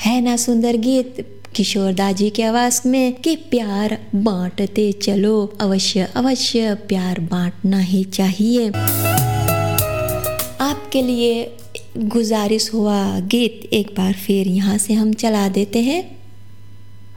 है ना सुंदर गीत किशोर दा जी की आवाज में कि प्यार बांटते चलो, अवश्य अवश्य प्यार बांटना ही चाहिए। आपके लिए गुजारिश हुआ गीत एक बार फिर यहाँ से हम चला देते हैं।